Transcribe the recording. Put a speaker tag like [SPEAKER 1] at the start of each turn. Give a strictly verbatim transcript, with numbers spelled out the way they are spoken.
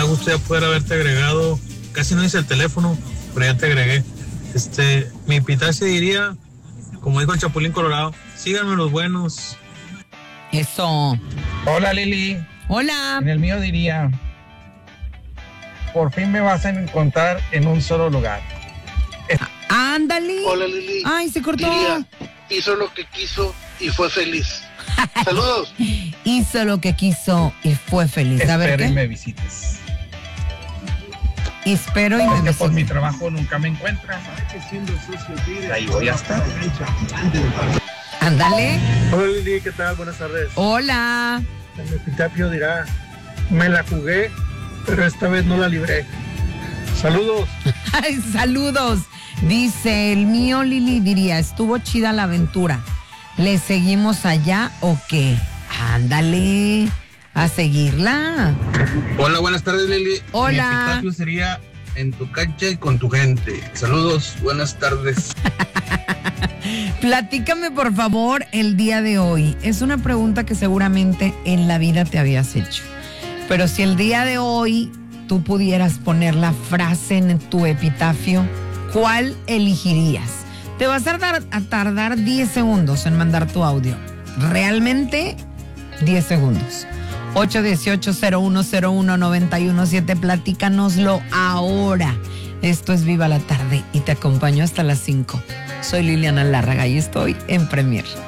[SPEAKER 1] gusto ya poder haberte agregado. Casi no hice el teléfono, pero ya te agregué. Este, mi epitafio diría, como dijo el Chapulín Colorado, síganme los buenos.
[SPEAKER 2] Eso.
[SPEAKER 3] Hola, Lili.
[SPEAKER 2] Hola.
[SPEAKER 3] En el mío diría, por fin me vas a encontrar en un solo lugar.
[SPEAKER 2] Ándale.
[SPEAKER 4] Hola, Lili.
[SPEAKER 2] Ay, se cortó.
[SPEAKER 4] Diría, hizo lo que quiso y fue feliz. Saludos.
[SPEAKER 2] Hizo lo que quiso y fue feliz. A ver,
[SPEAKER 3] Espero
[SPEAKER 2] ¿qué?
[SPEAKER 3] y me visites.
[SPEAKER 2] Espero y me
[SPEAKER 3] Porque
[SPEAKER 2] visites.
[SPEAKER 3] por mi trabajo nunca me encuentran. Ahí voy a estar.
[SPEAKER 2] Ándale.
[SPEAKER 1] Hola Lili, ¿qué tal? Buenas tardes.
[SPEAKER 2] Hola.
[SPEAKER 1] El epitafio dirá, me la jugué, pero esta vez no la libré. Saludos.
[SPEAKER 2] Ay, saludos. Dice, el mío, Lili, diría, estuvo chida la aventura. ¿Le seguimos allá o qué? Ándale, a seguirla.
[SPEAKER 5] Hola, buenas tardes, Lili.
[SPEAKER 2] Hola.
[SPEAKER 5] Mi epitafio sería en tu cancha y con tu gente. Saludos, buenas tardes.
[SPEAKER 2] Platícame, por favor, el día de hoy. Es una pregunta que seguramente en la vida te habías hecho. Pero si el día de hoy tú pudieras poner la frase en tu epitafio, ¿cuál elegirías? Te vas a tardar, a tardar diez segundos en mandar tu audio. Realmente diez segundos. ocho uno ocho, cero uno cero uno, nueve uno siete. Platícanoslo ahora. Esto es Viva la Tarde y te acompaño hasta las cinco. Soy Liliana Lárraga y estoy en Premier.